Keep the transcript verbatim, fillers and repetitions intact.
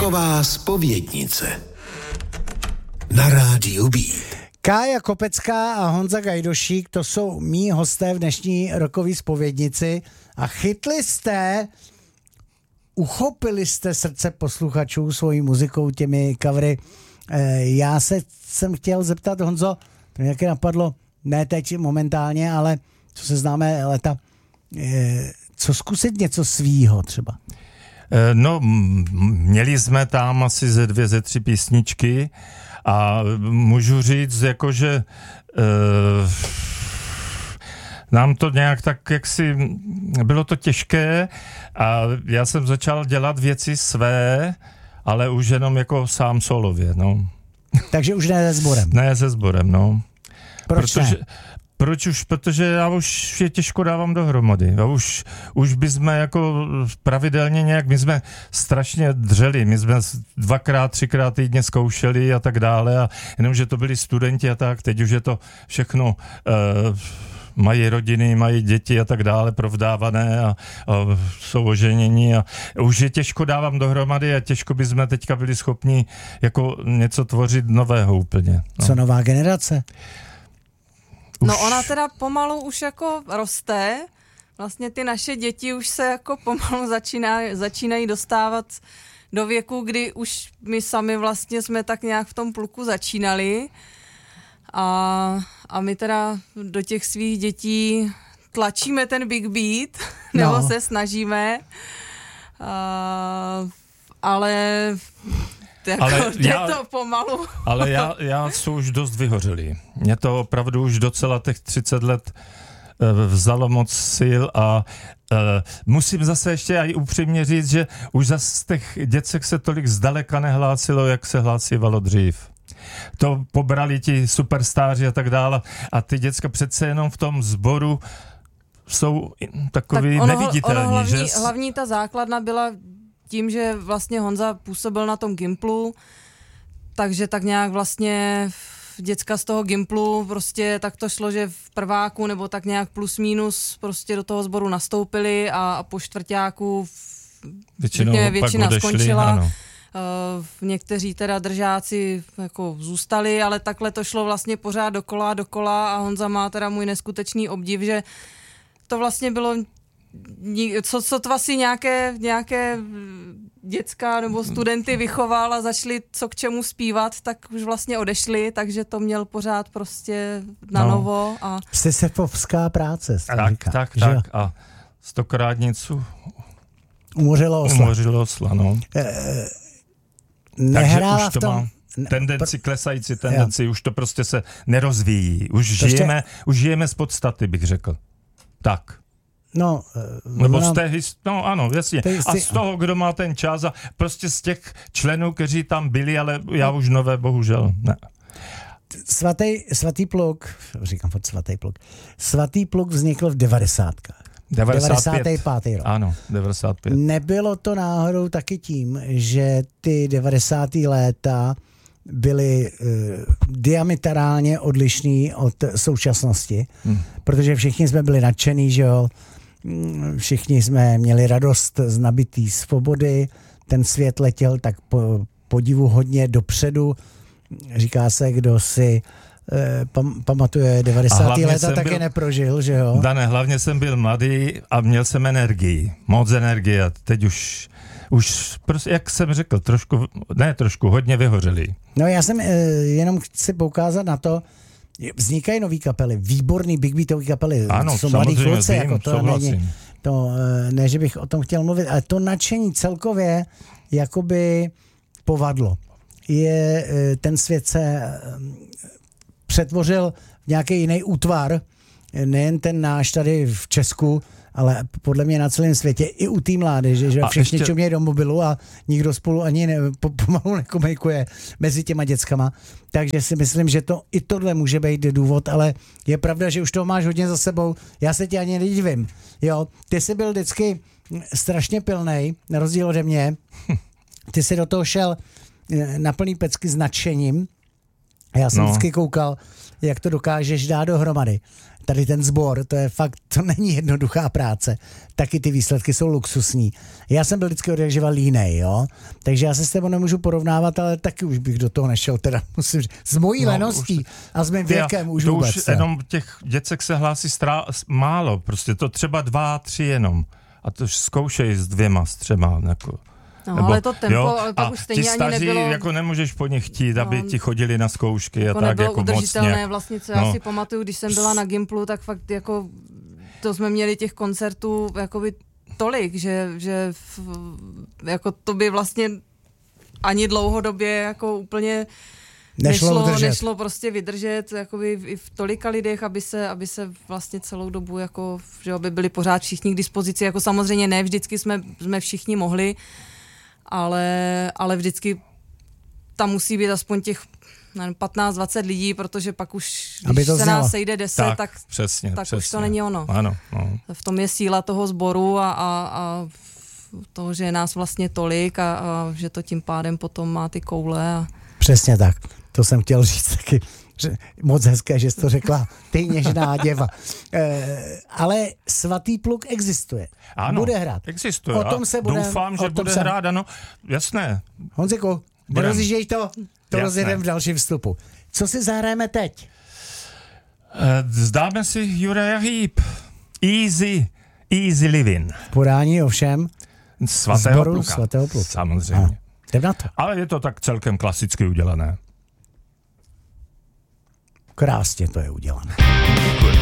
Roková zpovědnice na rádiu B. Kája Kopecká a Honza Gajdošík, to jsou mí hosté v dnešní rokový zpovědnici a chytli jste, uchopili jste srdce posluchačů svojí muzikou, těmi covery. Já se jsem chtěl zeptat, Honzo, to nějaké napadlo, ne teď momentálně, ale co se známe leta, co zkusit něco svýho třeba? No, měli jsme tam asi ze dvě, ze tři písničky a můžu říct, jakože uh, nám to nějak tak, jaksi, bylo to těžké a já jsem začal dělat věci své, ale už jenom jako sám solově, no. Takže už ne se sborem? Ne se sborem, no. Proč Protože, ne? Proč už? Protože já už je těžko dávám dohromady. A už, už bychom jako pravidelně nějak, my jsme strašně dřeli, my jsme dvakrát, třikrát týdně zkoušeli a tak dále a jenomže to byli studenti a tak, teď už je to všechno, uh, mají rodiny, mají děti a tak dále provdávané a, a jsou oženění a už je těžko dávám dohromady a těžko bychom teďka byli schopni jako něco tvořit nového úplně. No. Co nová generace? No ona teda pomalu už jako roste, vlastně ty naše děti už se jako pomalu začíná, začínají dostávat do věku, kdy už my sami vlastně jsme tak nějak v tom pluku začínali a, a my teda do těch svých dětí tlačíme ten big beat, nebo no. se snažíme, a, ale... Jako, ale já, to pomalu. Ale já, já jsem už dost vyhořelý. Mě to opravdu už docela těch třicet let uh, vzalo moc sil a uh, musím zase ještě aj upřímně říct, že už zase z těch děcek se tolik zdaleka nehlásilo, jak se hlásívalo dřív. To pobrali ti superstáři a tak dále a ty děcka přece jenom v tom sboru jsou takový tak ono, neviditelní. Ono hlavní, že? hlavní ta základna byla tím, že vlastně Honza působil na tom Gimplu, takže tak nějak vlastně děcka z toho Gimplu prostě tak to šlo, že v prváku nebo tak nějak plus minus prostě do toho sboru nastoupili a, a po čtvrťáku většinou většina pak odešli, skončila. Ano. Uh, někteří teda držáci jako zůstali, ale takhle to šlo vlastně pořád dokola, dokola a Honza má teda můj neskutečný obdiv, že to vlastně bylo co, co to asi nějaké, nějaké děcka nebo studenty vychoval a začali co k čemu zpívat, tak už vlastně odešli, takže to měl pořád prostě na no. novo. A... Sisyfovská práce. Tak, říká, tak, že? tak. A stokrát něco umořilo osla. Umořilo osla, no. E, nehrála v tom... Má... tendenci, pr- klesající tendenci, jo. Už to prostě se nerozvíjí. Už žijeme, ještě... už žijeme z podstaty, bych řekl. Tak. No, Nebo z té his- no ano, jasně. Jsi... A z toho, kdo má ten čas a prostě z těch členů, kteří tam byli, ale já už nové, bohužel, ne. Svatý, svatý pluk, říkám furt svatý pluk, svatý pluk vznikl v devadesátkách. devadesát pět pátý rok. Ano, devadesát pět. Nebylo to náhodou taky tím, že ty devadesátá léta byly uh, diametrálně odlišný od současnosti, hmm. protože všichni jsme byli nadšený, že jo, všichni jsme měli radost z nabitý svobody, ten svět letěl tak po, podivu hodně dopředu, říká se, kdo si eh, pam, pamatuje devadesátá léta, taky byl, neprožil, že jo. Dane, hlavně jsem byl mladý a měl jsem energii, moc energie a teď už Už, prostě, jak jsem řekl, trošku, ne trošku, hodně vyhořelý. No já jsem e, jenom chci poukázat na to, vznikají nový kapely, výborný big beatový kapely, ano, jsou mladý kluci, vím, jako to není, to, ne, že bych o tom chtěl mluvit, ale to nadšení celkově jakoby povadlo. Je, ten svět se přetvořil v nějaký jiný útvar, nejen ten náš tady v Česku, ale podle mě na celém světě i u té mládeže, že všichni ještě... čumějí do mobilu a nikdo spolu ani ne, po, pomalu nekomunikuje mezi těma dětskama. Takže si myslím, že to i tohle může být důvod, ale je pravda, že už toho máš hodně za sebou. Já se tě ani nedivím. Jo, ty jsi byl vždycky strašně pilnej, na rozdíl ode mě. Ty jsi do toho šel na plný pecky s nadšením. Já jsem no. vždycky koukal, jak to dokážeš dát dohromady. tady ten sbor, to je fakt, to není jednoduchá práce. Taky ty výsledky jsou luxusní. Já jsem byl vždycky odjakživa línej, jo? Takže já se s tebou nemůžu porovnávat, ale taky už bych do toho nešel, teda musím říct, s mojí no, leností už, a s mým věkem já, už to vůbec. Už jenom těch děcek se hlásí strá, málo, prostě to třeba dva, tři jenom. A to zkoušej s dvěma, s třema, jako. No, nebo, ale to tempo, jo, ale pak už stejně ti staří, ani nebylo... jako nemůžeš po nich chtít, no, aby ti chodili na zkoušky jako a tak jako udržitelné, mocně. vlastně, co no. já si pamatuju, když jsem byla na Gimplu, tak fakt jako to jsme měli těch koncertů jakoby tolik, že, že v, jako to by vlastně ani dlouhodobě jako úplně nešlo, nešlo, nešlo prostě vydržet jakoby i v tolika lidech, aby se, aby se vlastně celou dobu jako, že aby byli pořád všichni k dispozici, jako samozřejmě ne vždycky jsme, jsme všichni mohli, ale, ale vždycky tam musí být aspoň těch patnáct dvacet lidí, protože pak už, když se znělo. Nás sejde deset, tak, tak, přesně, tak přesně. už to není ono. Ano, no. V tom je síla toho sboru a, a, a toho, že je nás vlastně tolik a, a že to tím pádem potom má ty koule. A... Přesně tak, to jsem chtěl říct taky. Že, moc hezké, že jsi to řekla, ty něžná děva. E, ale Svatý pluk existuje. Ano, bude hrát. Existuje. O tom se bude, doufám, že bude se... hrát, ano. Jasné. Honziku, nerozjížděj to, to rozjedeme v dalším vstupu. Co si zahrajeme teď? E, zdáme si Uriah Heep. Easy, easy living. Podání ovšem Svatého pluka. Svatého pluka. Samozřejmě. Jdem na to. Ale je to tak celkem klasicky udělané. Krásně to je udělané. Děkuji.